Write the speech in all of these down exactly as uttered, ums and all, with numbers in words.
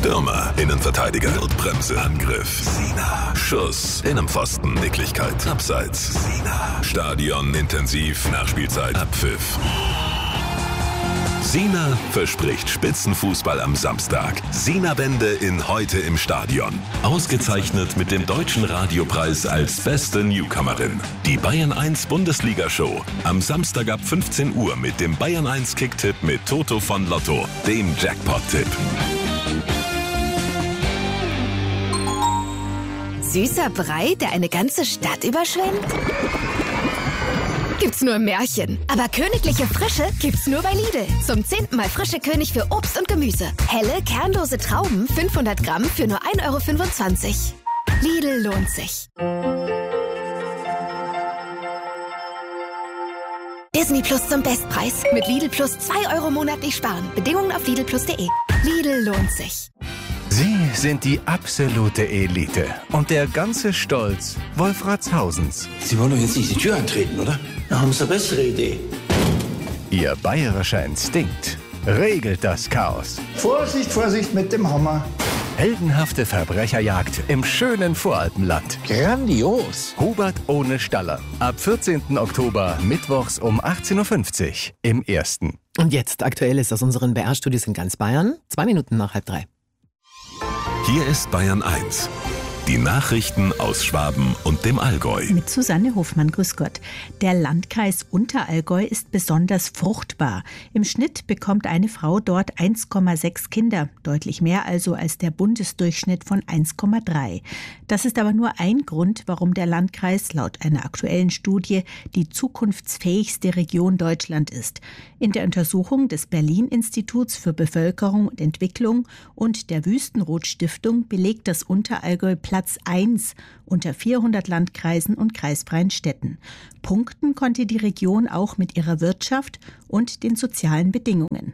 Stürmer, Innenverteidiger, Notbremse, Angriff, Sina, Schuss, Innenpfosten, Nicklichkeit, Abseits, Sina, Stadion, intensiv, Nachspielzeit, Abpfiff. Sina verspricht Spitzenfußball am Samstag. Sina-Bände in Heute im Stadion. Ausgezeichnet mit dem Deutschen Radiopreis als beste Newcomerin. Die Bayern eins Bundesliga-Show. Am Samstag ab fünfzehn Uhr mit dem Bayern eins Kicktipp mit Toto von Lotto, dem Jackpot-Tipp. Süßer Brei, der eine ganze Stadt überschwemmt? Gibt's nur im Märchen. Aber königliche Frische gibt's nur bei Lidl. Zum zehnten Mal frische König für Obst und Gemüse. Helle, kernlose Trauben, fünfhundert Gramm für nur ein Euro fünfundzwanzig. Lidl lohnt sich. Disney Plus zum Bestpreis. Mit Lidl Plus zwei Euro monatlich sparen. Bedingungen auf Lidl Plus punkt de. Lidl lohnt sich. Sie sind die absolute Elite. Und der ganze Stolz Wolfratshausens. Sie wollen doch jetzt nicht die Tür antreten, oder? Da haben Sie eine bessere Idee. Ihr bayerischer Instinkt regelt das Chaos. Vorsicht, Vorsicht mit dem Hammer. Heldenhafte Verbrecherjagd im schönen Voralpenland. Grandios. Hubert ohne Staller. Ab vierzehnten Oktober, mittwochs um achtzehn Uhr fünfzig im Ersten. Und jetzt Aktuelles aus unseren B R-Studios in ganz Bayern. Zwei Minuten nach halb drei. Hier ist Bayern eins. Die Nachrichten aus Schwaben und dem Allgäu. Mit Susanne Hofmann, grüß Gott. Der Landkreis Unterallgäu ist besonders fruchtbar. Im Schnitt bekommt eine Frau dort eins Komma sechs Kinder. Deutlich mehr also als der Bundesdurchschnitt von eins Komma drei. Das ist aber nur ein Grund, warum der Landkreis laut einer aktuellen Studie die zukunftsfähigste Region Deutschland ist. In der Untersuchung des Berlin-Instituts für Bevölkerung und Entwicklung und der Wüstenrot-Stiftung belegt das Unterallgäu Platz eins unter vierhundert Landkreisen und kreisfreien Städten. Punkten konnte die Region auch mit ihrer Wirtschaft und den sozialen Bedingungen.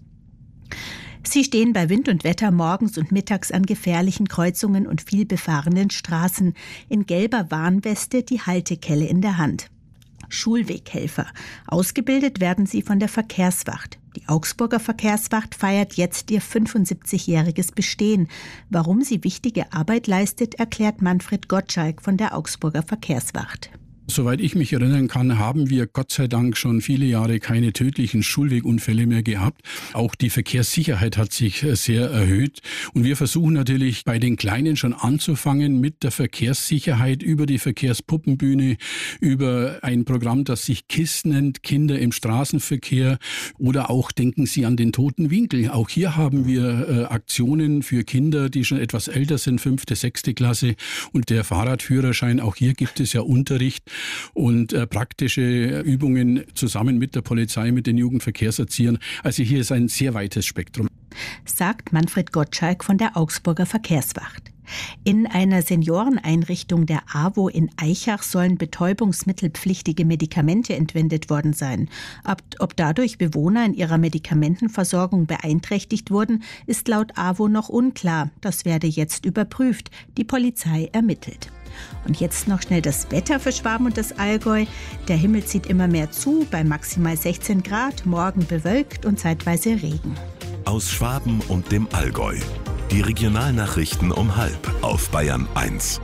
Sie stehen bei Wind und Wetter morgens und mittags an gefährlichen Kreuzungen und vielbefahrenen Straßen. In gelber Warnweste die Haltekelle in der Hand. Schulweghelfer. Ausgebildet werden sie von der Verkehrswacht. Die Augsburger Verkehrswacht feiert jetzt ihr fünfundsiebzigjähriges Bestehen. Warum sie wichtige Arbeit leistet, erklärt Manfred Gottschalk von der Augsburger Verkehrswacht. Soweit ich mich erinnern kann, haben wir Gott sei Dank schon viele Jahre keine tödlichen Schulwegunfälle mehr gehabt. Auch die Verkehrssicherheit hat sich sehr erhöht. Und wir versuchen natürlich bei den Kleinen schon anzufangen mit der Verkehrssicherheit über die Verkehrspuppenbühne, über ein Programm, das sich KISS nennt, Kinder im Straßenverkehr, oder auch denken Sie an den toten Winkel. Auch hier haben wir äh, Aktionen für Kinder, die schon etwas älter sind, fünfte, sechste Klasse, und der Fahrradführerschein. Auch hier gibt es ja Unterricht und äh, praktische Übungen zusammen mit der Polizei, mit den Jugendverkehrserziehern. Also hier ist ein sehr weites Spektrum. Sagt Manfred Gottschalk von der Augsburger Verkehrswacht. In einer Senioreneinrichtung der AWO in Aichach sollen betäubungsmittelpflichtige Medikamente entwendet worden sein. Ob, ob dadurch Bewohner in ihrer Medikamentenversorgung beeinträchtigt wurden, ist laut AWO noch unklar. Das werde jetzt überprüft. Die Polizei ermittelt. Und jetzt noch schnell das Wetter für Schwaben und das Allgäu. Der Himmel zieht immer mehr zu, bei maximal sechzehn Grad, morgen bewölkt und zeitweise Regen. Aus Schwaben und dem Allgäu. Die Regionalnachrichten um halb auf Bayern eins.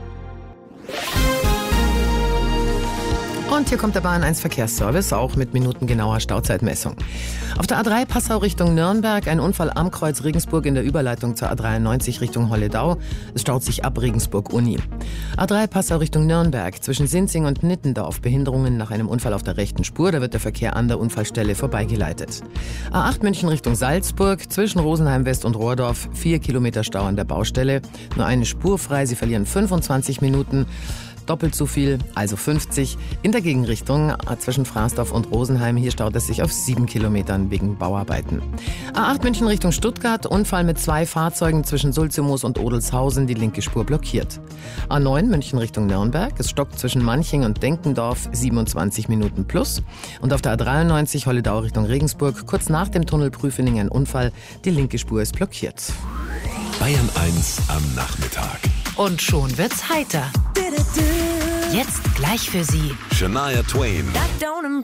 Und hier kommt der Bayern eins Verkehrsservice, auch mit minutengenauer Stauzeitmessung. Auf der A drei Passau Richtung Nürnberg, ein Unfall am Kreuz Regensburg in der Überleitung zur A dreiundneunzig Richtung Holledau. Es staut sich ab Regensburg-Uni. A drei Passau Richtung Nürnberg, zwischen Sinzing und Nittendorf, Behinderungen nach einem Unfall auf der rechten Spur. Da wird der Verkehr an der Unfallstelle vorbeigeleitet. A acht München Richtung Salzburg, zwischen Rosenheim West und Rohrdorf, vier Kilometer Stau an der Baustelle. Nur eine Spur frei, Sie verlieren fünfundzwanzig Minuten. Doppelt so viel, also fünfzig. In der Gegenrichtung zwischen Fraßdorf und Rosenheim, hier staut es sich auf sieben Kilometern wegen Bauarbeiten. A acht München Richtung Stuttgart, Unfall mit zwei Fahrzeugen zwischen Sulzimoos und Odelshausen, die linke Spur blockiert. A neun München Richtung Nürnberg, es stockt zwischen Manching und Denkendorf, siebenundzwanzig Minuten plus. Und auf der A dreiundneunzig Holledau Richtung Regensburg, kurz nach dem Tunnel Prüfening ein Unfall, die linke Spur ist blockiert. Bayern eins am Nachmittag. Und schon wird's heiter. Jetzt gleich für Sie Shania Twain. That don't